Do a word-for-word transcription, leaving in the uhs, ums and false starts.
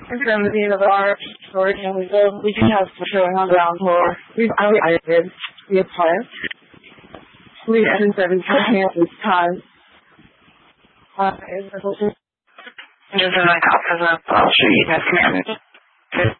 extremity of our storage, and we go, we do have some showing on the ground floor. We've already added the apart. We added seven at this time. Uh, is the solution? There's a like, I'll show you guys can